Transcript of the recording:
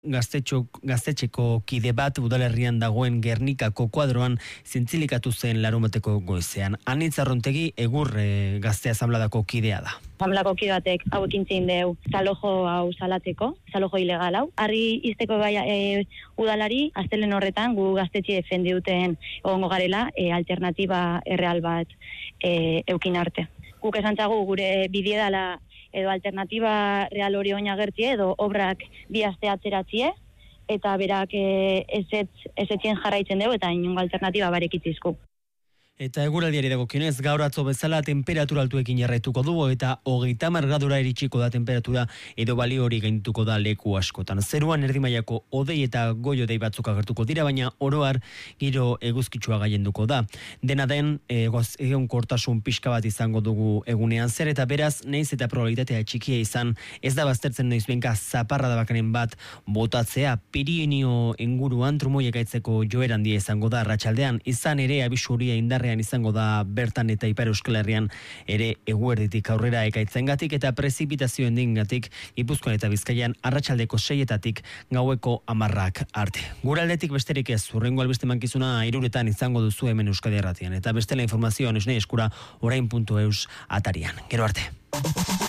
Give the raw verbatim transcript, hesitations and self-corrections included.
Gaztetxeko kide bat udalerrian dagoen Gernikako kuadroan zintzilikatu zen larunbateko goizean. Anitz Arrontegi egur e, gazte asanbladako kidea da. Asanbladako kide batek hau ekintzen deu zalojo hau salatzeko, zalojo ilegal hau. Argi izteko bai e, udalari, astelen horretan gu gaztetxe defendi duten egongo garela e, alternatiba erreal bat e, eukin arte. Guk esan txagu gure bidie dela edo alternatiba real hori oina gertie, edo obrak bi aste atzeratzie, eta berak ezetzien jarraitzen dugu, eta inungo alternatiba barekitzizku. Eta eguraldiari dagokionez, gaur atzo bezala temperatura altuekin jarraituko dugu eta hogeita hamar gradura iritsiko da temperatura edo balio hori gainduko da leku askotan. Zeruan erdi mailako hodei eta goi-hodei batzuk agertuko dira, baina oroar giro eguzkitsua gailenduko da. Dena den, egonkortasun pixka bat izango dugu egunean zer, eta beraz, naiz eta probabilitatea txikia izan, ez da baztertzen noiz benka zaparrada bakanen bat botatzea. Pirinio inguruan trumoiek aitzeko joera handia izango da arratsaldean, izan ere abisu horia indarrean izango da bertan eta Ipar Euskal Herrian ere eguerditik aurrera ekaitzengatik eta prezipitazioen dingatik Gipuzkoan eta Bizkaian arratsaldeko seietatik gaueko hamarrak arte. Guraldetik besterik ez, hurrengo albiste mankizuna hiruretan izango duzu hemen Euskadi Irratian, eta bestela informazioan esne eskura orain puntu eus atarian. Gero arte.